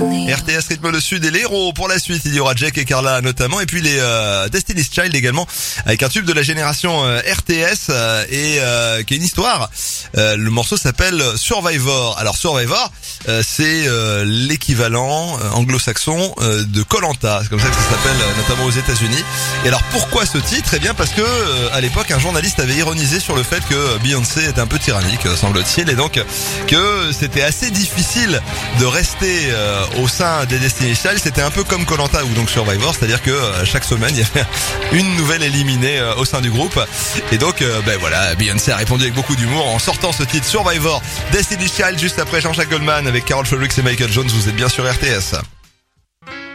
RTS rythme le sud et l'héros pour la suite. Il y aura Jack et Carla notamment et puis les Destiny's Child également avec un tube de la génération RTS qui est une histoire. Le morceau s'appelle Survivor. Alors Survivor, c'est l'équivalent anglo-saxon de Koh-Lanta. C'est comme ça que ça s'appelle notamment aux États-Unis. Et alors pourquoi ce titre ? Eh bien parce que à l'époque un journaliste avait ironisé sur le fait que Beyoncé était un peu tyrannique, semble-t-il, et donc que c'était assez difficile de rester au sein des Destiny's Child. C'était un peu comme Koh-Lanta ou donc Survivor, c'est-à-dire que chaque semaine il y avait une nouvelle éliminée au sein du groupe. Et donc voilà, Beyoncé a répondu avec beaucoup d'humour en sortant ce titre Survivor, Destiny's Child, juste après Jean-Jacques Goldman avec Carol Fredericks et Michael Jones. Vous êtes bien sur RTS.